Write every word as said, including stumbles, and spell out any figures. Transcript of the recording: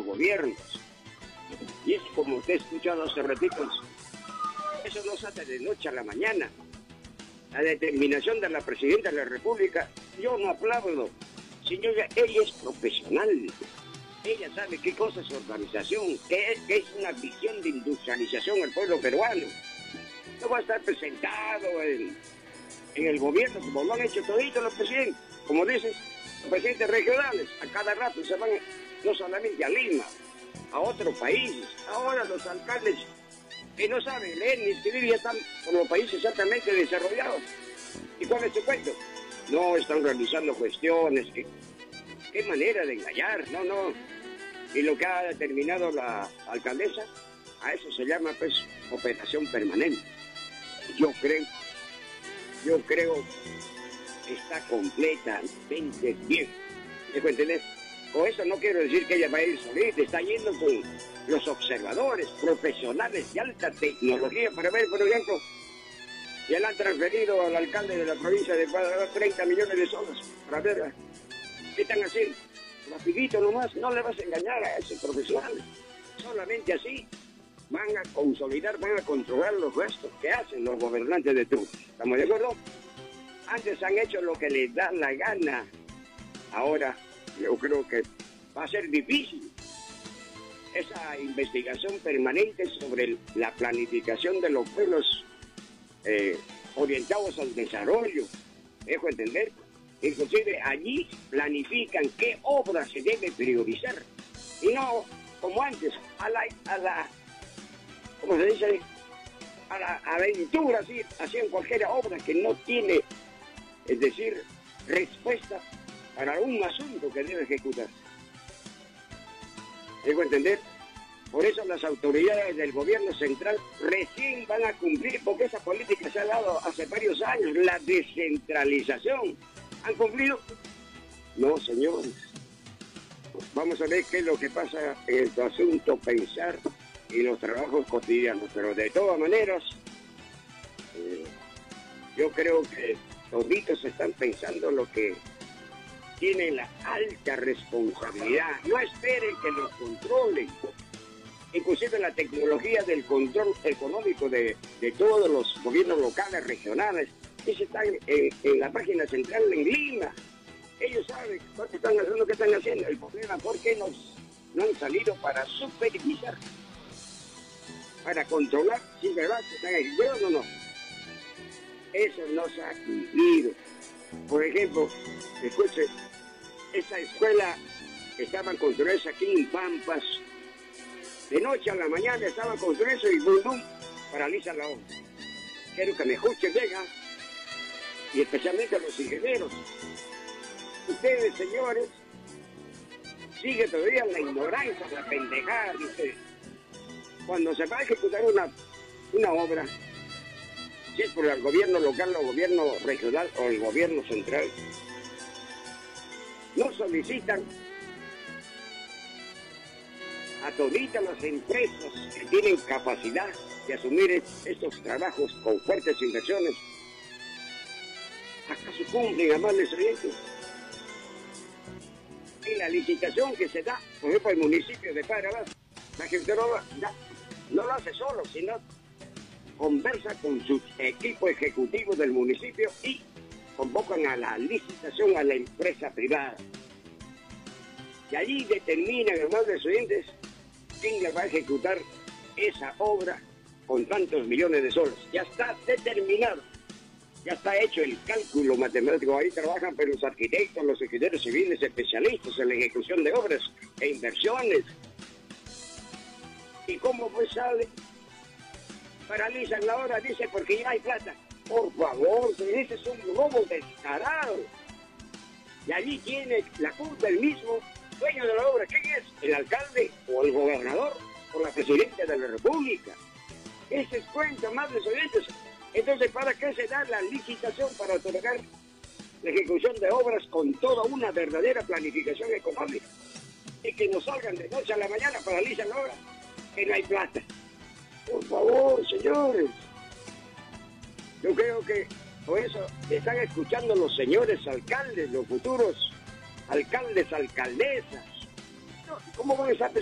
los gobiernos. Y es como usted ha escuchado hace ratitos, eso no se hace de noche a la mañana. La determinación de la Presidenta de la República, yo no aplaudo. Señora, ella es profesional. Ella sabe qué cosa es organización, qué es, qué es una visión de industrialización al pueblo peruano. No va a estar presentado en, en el gobierno como lo han hecho toditos los presidentes. Como dices, los presidentes regionales, a cada rato se van no solamente a Lima, a otros países. Ahora los alcaldes que no saben leer ni escribir ya están por los países altamente desarrollados. ¿Y cuál es su cuento? No, están realizando cuestiones. Que, ¿Qué manera de engañar? No, no. Y lo que ha determinado la alcaldesa, a eso se llama, pues, operación permanente. Yo creo, yo creo que está completamente bien. ¿Dejo entender? Con eso no quiero decir que ella va a ir solita, está yendo con los observadores profesionales de alta tecnología para ver, por ejemplo, ya le han transferido al alcalde de la provincia de Ecuador treinta millones de soles para ver qué están haciendo. Rapidito nomás, no le vas a engañar a ese profesional. Solamente así van a consolidar, van a controlar los restos que hacen los gobernantes de turno. ¿Estamos de acuerdo? Antes han hecho lo que les da la gana. Ahora yo creo que va a ser difícil esa investigación permanente sobre el, la planificación de los pueblos eh, orientados al desarrollo. ¿Dejo entender? Inclusive allí planifican qué obra se debe priorizar. Y no como antes, a la, a la ¿cómo se dice? A la aventura, así, hacían cualquier obra que no tiene, es decir, respuesta para un asunto que debe ejecutar. ¿Dejo entender? Por eso las autoridades del gobierno central recién van a cumplir, porque esa política se ha dado hace varios años, la descentralización. ¿Han cumplido? No, señores. Vamos a ver qué es lo que pasa en el asunto, pensar y los trabajos cotidianos. Pero de todas maneras, eh, yo creo que toditos están pensando lo que tienen la alta responsabilidad. No esperen que los controlen. Inclusive la tecnología del control económico de, de todos los gobiernos locales, regionales, eso está en, en, en la página central en Lima. Ellos saben lo que están haciendo, lo que están haciendo. El problema, ¿por qué nos, no han salido para supervisar? Para controlar si verdad se están exigiendo o no. Eso no se ha cumplido. Por ejemplo, escuche, esa escuela que estaban construidas aquí en Pampas, de noche a la mañana estaban construidas y boom, boom, paralizan la obra. Quiero que me escuchen, venga, y especialmente a los ingenieros. Ustedes, señores, siguen todavía la ignorancia, la pendejada, dice. Cuando se va a ejecutar una, una obra, si es por el gobierno local o el gobierno regional o el gobierno central, no solicitan a toditas las empresas que tienen capacidad de asumir estos trabajos con fuertes inversiones. ¿Acaso cumplen a más de oyentes? En la licitación que se da, por ejemplo, el municipio de Parabás, la gente no, no lo hace solo, sino conversa con sus equipos ejecutivos del municipio y convocan a la licitación a la empresa privada. Y allí determinan, hermanos de estudiantes, quién le va a ejecutar esa obra con tantos millones de soles. Ya está determinado, ya está hecho el cálculo matemático. Ahí trabajan pero los arquitectos, los ingenieros civiles, especialistas en la ejecución de obras e inversiones. ¿Y cómo pues sale? Paralizan la obra, dice, porque ya hay plata. Por favor, ese es un robo descarado. Y allí tiene la culpa el mismo dueño de la obra. ¿Quién es? ¿El alcalde o el gobernador o la presidenta de la República? Ese es cuento, más de oyentes. Entonces, ¿para qué se da la licitación? Para otorgar la ejecución de obras con toda una verdadera planificación económica. Y que nos salgan de noche a la mañana, paralizan la obra, que no hay plata. Por favor, señores. Yo creo que por eso están escuchando los señores alcaldes, los futuros alcaldes, alcaldesas. ¿Cómo van a estar